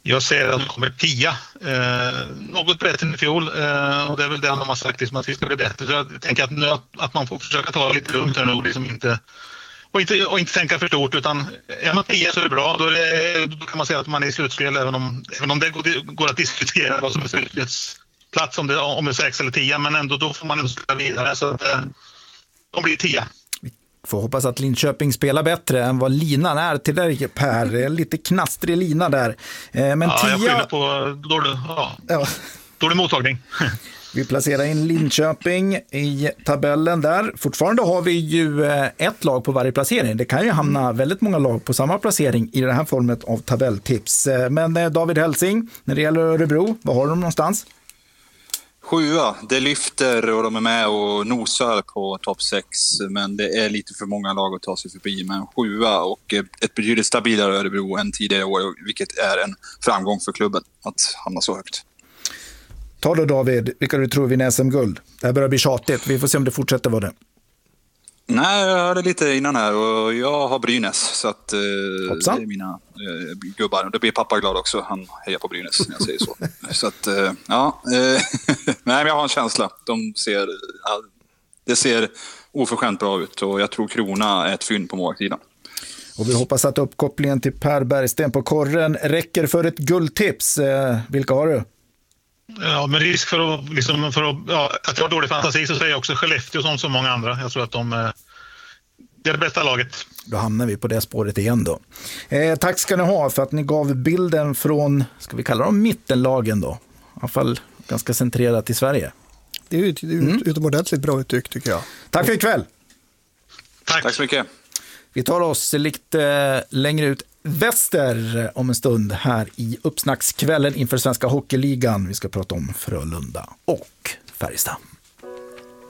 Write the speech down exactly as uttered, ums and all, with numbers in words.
Jag säger att de kommer tia. Eh, något bättre än i fjol. Eh, och det är väl det de har sagt, liksom, att vi ska bli bättre. Så jag tänker att, nu, att man får försöka ta lite lugnt här nu. Liksom inte, och, inte, och inte tänka för stort. Utan är man tia så är det bra. Då, är det, då kan man säga att man är i slutspel. Även om, även om det går, går att diskutera vad som är slutspelsplats. Om det, om det är sex eller tio. Men ändå då får man ändå spela vidare. Så att eh, de blir tia. Får hoppas att Linköping spelar bättre än vad linan är till dig, Per. Lite knastrig lina där. Men ja, tia... jag skyller på dålig, ja, ja. dålig mottagning. Vi placerar in Linköping i tabellen där. Fortfarande har vi ju ett lag på varje placering. Det kan ju hamna väldigt många lag på samma placering i det här formet av tabelltips. Men David Hälsing, när det gäller Örebro, vad har de någonstans? Sjua, det lyfter och de är med och nosar på topp sex, men det är lite för många lag att ta sig förbi. Men sjua och ett betydligt stabilare Örebro än tidigare år, vilket är en framgång för klubben att hamna så högt. Ta då David, vilka du tror vinner S M-guld? Det här börjar bli tjatigt, vi får se om det fortsätter vara det. Nej, jag hörde lite innan här och jag har Brynäs, så att eh, det är mina eh, gubbar. Det blir pappa glad också, han hejar på Brynäs när jag säger så. Så att, eh, ja. Eh, nej, men jag har en känsla. De ser, ja, det ser oförskämt bra ut och jag tror Krona är ett fynd på målsidan. Och vi hoppas att uppkopplingen till Per Bergsten på korren räcker för ett guldtips. Eh, vilka har du? Ja, med risk för att, liksom, för att, ja, att jag har dålig fantasi så säger jag också Skellefteå som så många andra. Jag tror att de eh, det är det bästa laget. Då hamnar vi på det spåret igen då. Eh, tack ska ni ha för att ni gav bilden från, ska vi kalla dem mittenlagen då? I alla fall ganska centrerat i Sverige. Det är ju ett mm. utomordentligt bra uttryck tycker jag. Tack för ikväll. Tack. Tack så mycket. Vi tar oss lite längre ut väster om en stund här i uppsnackskvällen inför Svenska Hockeyligan. Vi ska prata om Frölunda och Färjestad.